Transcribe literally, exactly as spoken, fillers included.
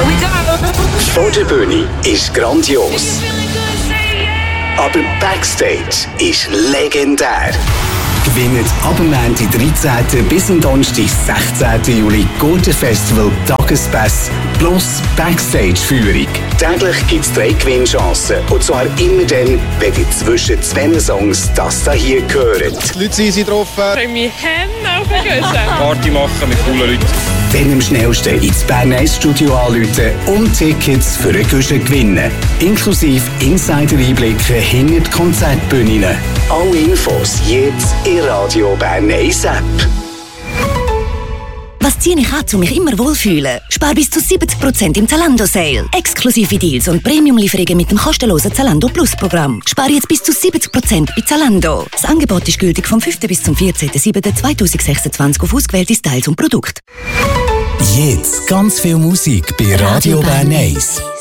we go. Vor der Bühne ist grandios. Aber Backstage ist legendär. Gewinnt ab dem Montag dreizehnten bis am Donnerstag sechzehnten Juli Gurten Festival Tagespass plus Backstage-Führung. Täglich gibt es drei Gewinnchancen. Und zwar immer dann, wenn ihr zwischen zwei Songs das da hier hört. Die Leute sind easy drauf. Ich freue mich Hände auf den Küssen. Party machen mit coolen Leuten. Dann am schnellsten ins Bern eins Studio anrufen und Tickets für einen Guschen gewinnen. Inklusive Insider-Einblicke hinter die Konzertbühnen. Alle Infos jetzt in Radio Bern eins App. Was ziehe ich an, um mich immer wohlfühlen? Spar bis zu siebzig Prozent im Zalando-Sale. Exklusive Deals und Premium-Lieferungen mit dem kostenlosen Zalando Plus-Programm. Spar jetzt bis zu siebzig Prozent bei Zalando. Das Angebot ist gültig vom fünften bis zum vierzehnten siebten zweitausendsechsundzwanzig auf ausgewählte Styles und Produkte. Jetzt ganz viel Musik bei Radio Bern eins.